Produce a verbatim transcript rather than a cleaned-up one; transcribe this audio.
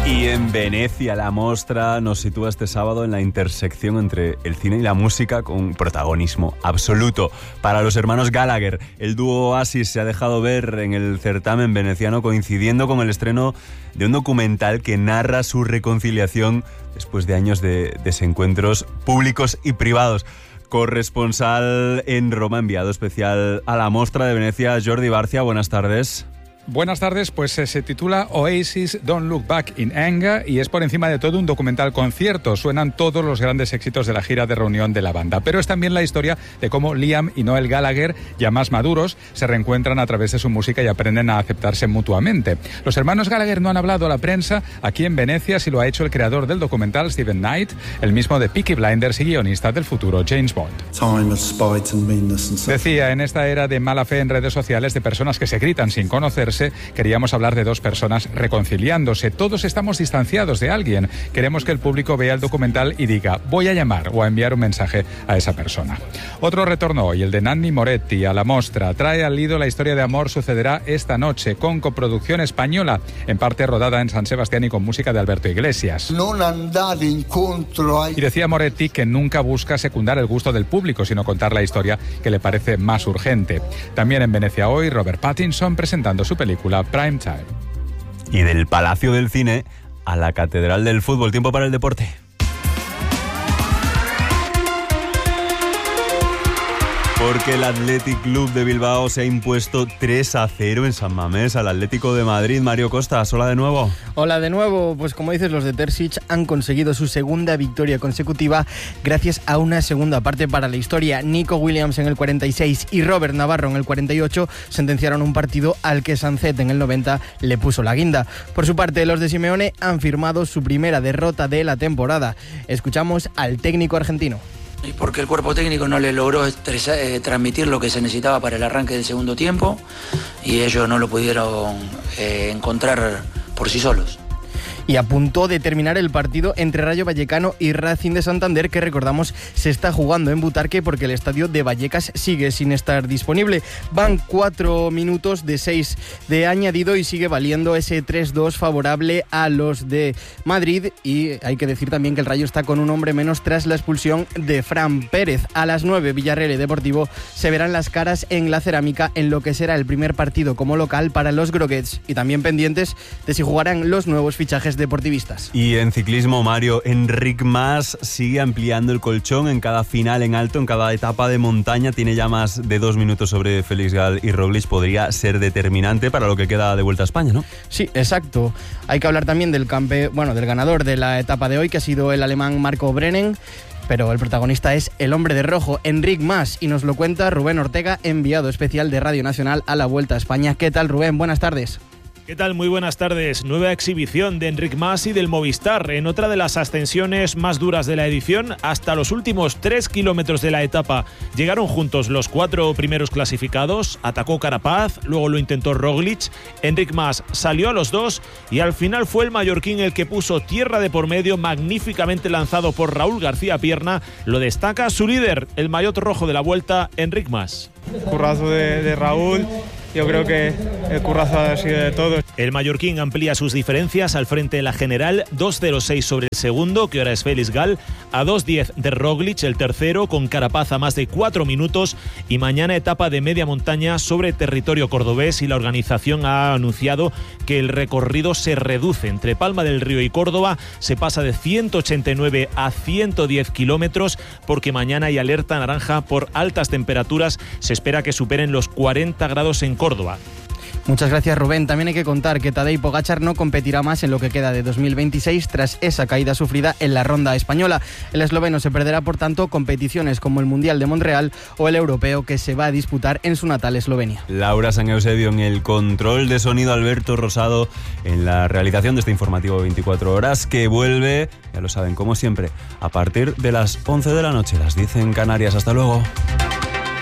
Y en Venecia, la Mostra nos sitúa este sábado en la intersección entre el cine y la música, con un protagonismo absoluto para los hermanos Gallagher. El dúo Oasis se ha dejado ver en el certamen veneciano, coincidiendo con el estreno de un documental que narra su reconciliación después de años de desencuentros públicos y privados. Corresponsal en Roma, enviado especial a la Mostra de Venecia, Jordi Barcia, buenas tardes. Buenas tardes, pues eh, se titula Oasis Don't Look Back in Anger y es por encima de todo un documental concierto. Suenan todos los grandes éxitos de la gira de reunión de la banda, pero es también la historia de cómo Liam y Noel Gallagher, ya más maduros, se reencuentran a través de su música y aprenden a aceptarse mutuamente. Los hermanos Gallagher no han hablado a la prensa aquí en Venecia, si lo ha hecho el creador del documental, Steven Knight, el mismo de Peaky Blinders y guionista del futuro James Bond. Decía, en esta era de mala fe en redes sociales, de personas que se gritan sin conocerse, queríamos hablar de dos personas reconciliándose. Todos estamos distanciados de alguien. Queremos que el público vea el documental y diga, voy a llamar o a enviar un mensaje a esa persona. Otro retorno hoy, el de Nanni Moretti a la Mostra. Trae al lido la historia de amor sucederá esta noche, con coproducción española, en parte rodada en San Sebastián y con música de Alberto Iglesias. Y decía Moretti que nunca busca secundar el gusto del público, sino contar la historia que le parece más urgente. También en Venecia hoy, Robert Pattinson presentando su película Prime Time. Y del Palacio del Cine a la Catedral del Fútbol. Tiempo para el deporte. Porque el Athletic Club de Bilbao se ha impuesto tres a cero en San Mamés al Atlético de Madrid. Mario Costas, hola de nuevo. Hola de nuevo. Pues como dices, los de Terzic han conseguido su segunda victoria consecutiva gracias a una segunda parte para la historia. Nico Williams en el cuarenta y seis y Robert Navarro en el cuarenta y ocho sentenciaron un partido al que Sancet en el noventa le puso la guinda. Por su parte, los de Simeone han firmado su primera derrota de la temporada. Escuchamos al técnico argentino. Y porque el cuerpo técnico no le logró estresar, eh, transmitir lo que se necesitaba para el arranque del segundo tiempo y ellos no lo pudieron eh, encontrar por sí solos. Y a punto de terminar el partido entre Rayo Vallecano y Racing de Santander, que recordamos se está jugando en Butarque porque el estadio de Vallecas sigue sin estar disponible. Van cuatro minutos de seis de añadido y sigue valiendo ese tres dos favorable a los de Madrid, y hay que decir también que el Rayo está con un hombre menos tras la expulsión de Fran Pérez. A las nueve, Villarreal y Deportivo se verán las caras en la Cerámica en lo que será el primer partido como local para los groguets, y también pendientes de si jugarán los nuevos fichajes deportivistas. Y en ciclismo, Mario, Enric Mas sigue ampliando el colchón en cada final en alto, en cada etapa de montaña. Tiene ya más de dos minutos sobre Félix Gall y Roglic. Podría ser determinante para lo que queda de Vuelta a España, ¿no? Sí, exacto. Hay que hablar también del campe, bueno, del ganador de la etapa de hoy, que ha sido el alemán Marco Brennen, pero el protagonista es el hombre de rojo, Enric Mas, y nos lo cuenta Rubén Ortega, enviado especial de Radio Nacional a la Vuelta a España. ¿Qué tal, Rubén? Buenas tardes. ¿Qué tal? Muy buenas tardes. Nueva exhibición de Enric Mas y del Movistar en otra de las ascensiones más duras de la edición. Hasta los últimos tres kilómetros de la etapa llegaron juntos los cuatro primeros clasificados. Atacó Carapaz, luego lo intentó Roglic. Enric Mas salió a los dos y al final fue el mallorquín el que puso tierra de por medio, magníficamente lanzado por Raúl García Pierna. Lo destaca su líder, el maillot rojo de la Vuelta, Enric Mas. Currazo de, de Raúl. Yo creo que el currazo ha sido de todos. El mallorquín amplía sus diferencias al frente de la general, dos cero seis sobre el segundo, que ahora es Félix Gall, a dos diez de Roglic, el tercero, con Carapaz a más de cuatro minutos, y mañana etapa de media montaña sobre territorio cordobés, y la organización ha anunciado que el recorrido se reduce. Entre Palma del Río y Córdoba se pasa de ciento ochenta y nueve a ciento diez kilómetros, porque mañana hay alerta naranja por altas temperaturas. Se espera que superen los cuarenta grados en Córdoba. Muchas gracias, Rubén. También hay que contar que Tadej Pogačar no competirá más en lo que queda de dos mil veintiséis tras esa caída sufrida en la ronda española. El esloveno se perderá, por tanto, competiciones como el Mundial de Montreal o el Europeo, que se va a disputar en su natal Eslovenia. Laura San Eusebio en el control de sonido, Alberto Rosado en la realización de este informativo veinticuatro horas, que vuelve, ya lo saben, como siempre, a partir de las once de la noche, las diez en Canarias. Hasta luego.